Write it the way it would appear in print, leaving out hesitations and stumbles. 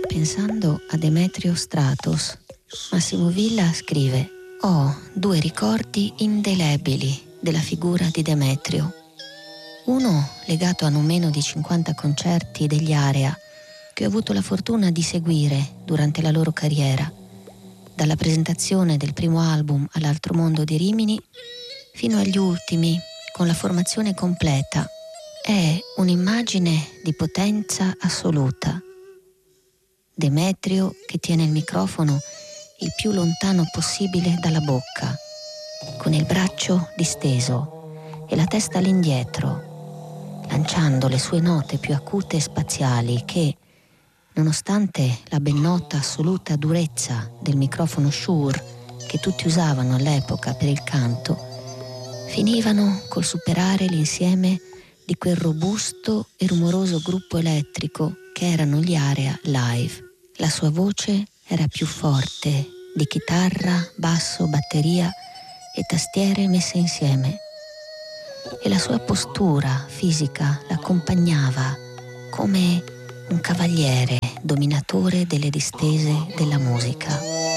pensando a Demetrio Stratos. Massimo Villa scrive: ho due ricordi indelebili della figura di Demetrio. Uno legato a non meno di 50 concerti degli Area che ho avuto la fortuna di seguire durante la loro carriera, dalla presentazione del primo album all'Altro Mondo di Rimini fino agli ultimi, con la formazione completa. È un'immagine di potenza assoluta. Demetrio che tiene il microfono il più lontano possibile dalla bocca, con il braccio disteso e la testa all'indietro, lanciando le sue note più acute e spaziali che, nonostante la ben nota assoluta durezza del microfono Shure che tutti usavano all'epoca per il canto, finivano col superare l'insieme di quel robusto e rumoroso gruppo elettrico che erano gli Area live. La sua voce era più forte di chitarra, basso, batteria e tastiere messe insieme. E la sua postura fisica l'accompagnava come un cavaliere dominatore delle distese della musica.